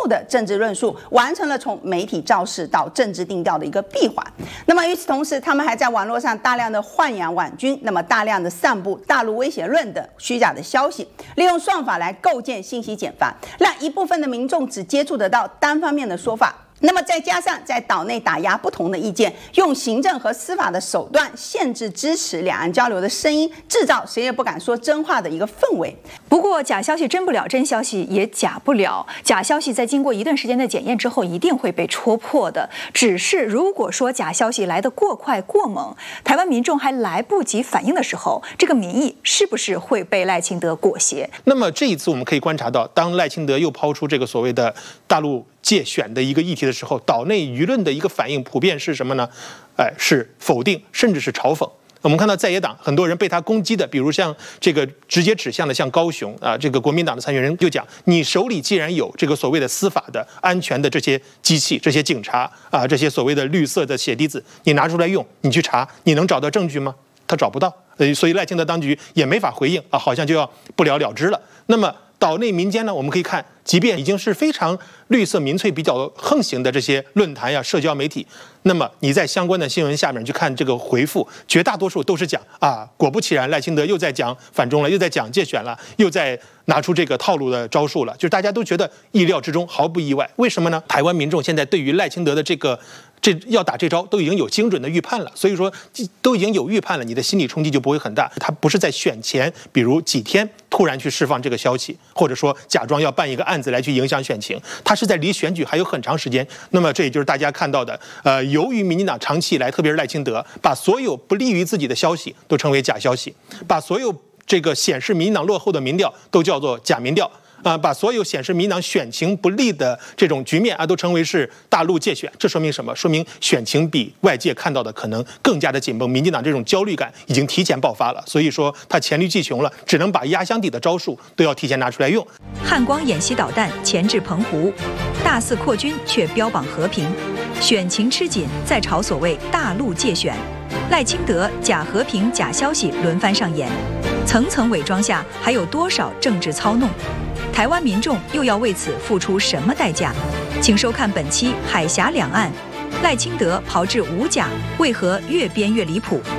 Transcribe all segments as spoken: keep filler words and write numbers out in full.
的政治论述，完成了从媒体造势到政治定调的一个闭环。那么与此同时，他们还在网络上大量的豢养网军，那么大量的散布大陆威胁论等虚假的消息，利用算法来构建信息茧房，让一部分的民众只接触得到单方面的说法。那么再加上在岛内打压不同的意见，用行政和司法的手段限制支持两岸交流的声音，制造谁也不敢说真话的一个氛围。 不过假消息真不了，真消息也假不了。假消息在经过一段时间的检验之后，一定会被戳破的。只是如果说假消息来得过快过猛，台湾民众还来不及反应的时候，这个民意是不是会被赖清德裹挟？ 那么这一次我们可以观察到，当赖清德又抛出这个所谓的大陆介选的一个议题的时候，岛内舆论的一个反应普遍是什么呢？哎，是否定，甚至是嘲讽。我们看到在野党很多人被他攻击的，比如像这个直接指向的，像高雄啊，这个国民党的参选人就讲，你手里既然有这个所谓的司法的安全的这些机器、这些警察啊，这些所谓的绿色的血滴子，你拿出来用，你去查，你能找到证据吗？他找不到，呃，所以赖清德当局也没法回应啊，好像就要不了了之了。那么岛内民间呢，我们可以看，即便已经是非常绿色民粹比较横行的这些论坛呀、社交媒体，那么你在相关的新闻下面去看这个回复，绝大多数都是讲啊，果不其然，赖清德又在讲反中了，又在讲介选了，又在拿出这个套路的招数了，就是大家都觉得意料之中，毫不意外。为什么呢？台湾民众现在对于赖清德的这个这要打这招都已经有精准的预判了，所以说都已经有预判了，你的心理冲击就不会很大。他不是在选前，比如几天突然去释放这个消息，或者说假装要办一个案子来去影响选情，他是在离选举还有很长时间。那么这也就是大家看到的，呃，由于民进党长期以来，特别是赖清德，把所有不利于自己的消息都称为假消息，把所有这个显示民进党落后的民调都叫做假民调。啊，把所有显示民进党选情不利的这种局面啊，都称为是大陆介选，这说明什么？说明选情比外界看到的可能更加的紧绷，民进党这种焦虑感已经提前爆发了，所以说他黔驴技穷了，只能把压箱底的招数都要提前拿出来用。 汉光演习导弹前置澎湖，大肆扩军却标榜和平，选情吃紧，在炒所谓大陆介选，赖清德假和平假消息轮番上演，层层伪装下还有多少政治操弄？台湾民众又要为此付出什么代价？请收看本期《海峡两岸》，赖清德炮制无假，为何越编越离谱？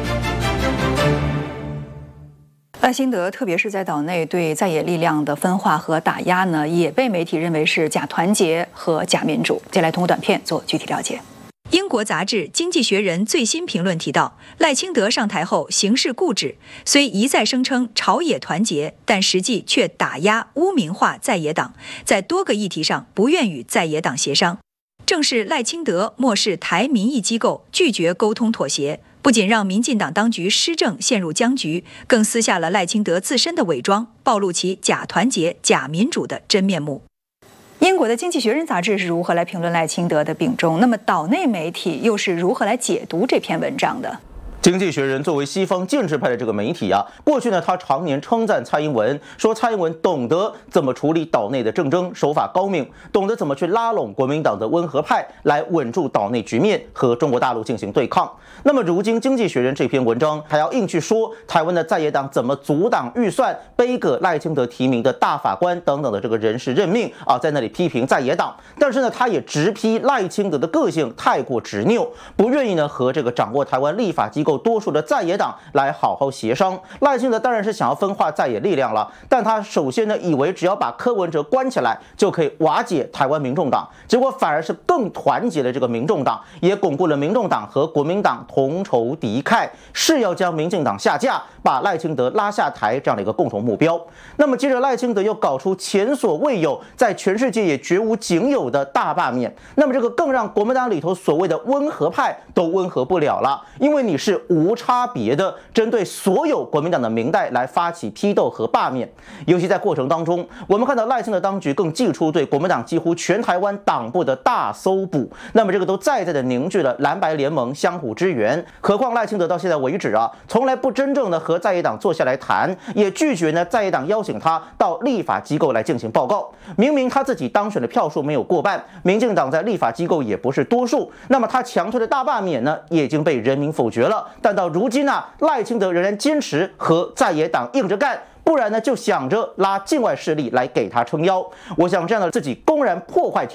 赖清德特别是在岛内对在野力量的分化和打压呢，也被媒体认为是假团结和假民主。接下来通过短片做具体了解。英国杂志《经济学人》最新评论提到，赖清德上台后行事固执，虽一再声称朝野团结，但实际却打压污名化在野党，在多个议题上不愿与在野党协商。正是赖清德漠视台民意机构，拒绝沟通妥协，不仅让民进党当局施政陷入僵局，更撕下了赖清德自身的伪装，暴露其假团结、假民主的真面目。英国的《经济学人》杂志是如何来评论赖清德的病中？那么岛内媒体又是如何来解读这篇文章的？ 经济学人作为西方建制派的这个媒体啊，过去呢，他常年称赞蔡英文，说蔡英文懂得怎么处理岛内的政争，手法高明，懂得怎么去拉拢国民党的温和派，来稳住岛内局面，和中国大陆进行对抗。那么如今经济学人这篇文章还要硬去说台湾的在野党怎么阻挡预算，背个赖清德提名的大法官等等的这个人事任命啊，在那里批评在野党，但是呢，他也直批赖清德的个性太过执拗，不愿意呢和这个掌握台湾立法机构多数的在野党来好好协商。赖清德当然是想要分化在野力量了，但他首先呢以为只要把柯文哲关起来就可以瓦解台湾民众党，结果反而是更团结了这个民众党，也巩固了民众党和国民党同仇敌忾，是要将民进党下架，把赖清德拉下台这样的一个共同目标。那么接着赖清德又搞出前所未有，在全世界也绝无仅有的大罢免，那么这个更让国民党里头所谓的温和派都温和不了了，因为你是无差别的针对所有国民党的民代来发起批斗和罢免。尤其在过程当中，我们看到赖清德当局更祭出对国民党几乎全台湾党部的大搜捕，那么这个都再再的凝聚了蓝白联盟相互支援。何况赖清德到现在为止啊，从来不真正的和在野党坐下来谈，也拒绝呢在野党邀请他到立法机构来进行报告。明明他自己当选的票数没有过半，民进党在立法机构也不是多数，那么他强推的大罢免呢，也已经被人民否决了。但到如今啊，赖清德仍然坚持和在野党硬着干，不然呢就想着拉境外势力来给他撑腰。我想这样的自己公然破坏